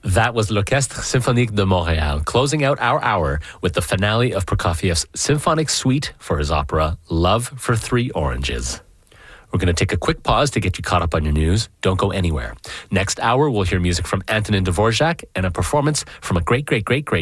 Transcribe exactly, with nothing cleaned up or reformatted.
That was L'Orchestre Symphonique de Montréal, closing out our hour with the finale of Prokofiev's symphonic suite for his opera, Love for Three Oranges. We're going to take a quick pause to get you caught up on your news. Don't go anywhere. Next hour, we'll hear music from Antonin Dvorak and a performance from a great, great, great, great